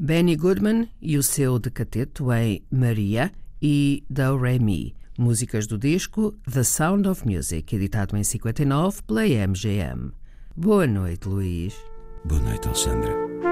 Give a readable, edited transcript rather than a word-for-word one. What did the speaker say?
Benny Goodman e o seu decateto em Maria e Do Re Mi, músicas do disco The Sound of Music, editado em 59 pela MGM. Boa noite, Luís. Boa noite, Alexandra.